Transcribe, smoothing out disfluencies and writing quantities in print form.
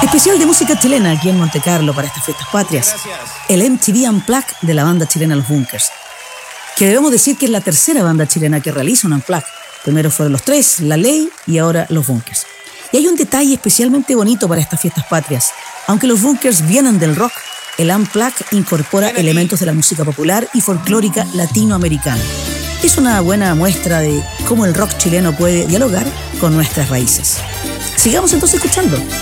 Especial de música chilena aquí en Monte Carlo para estas fiestas patrias. El MTV Unplugged de la banda chilena Los Bunkers. Que debemos decir que es la tercera banda chilena que realiza un Unplugged. Primero fueron Los Tres, La Ley y ahora Los Bunkers. Y hay un detalle especialmente bonito para estas fiestas patrias. Aunque Los Bunkers vienen del rock, el Unplugged incorpora elementos de la música popular y folclórica latinoamericana. Es una buena muestra de cómo el rock chileno puede dialogar con nuestras raíces. Sigamos entonces escuchando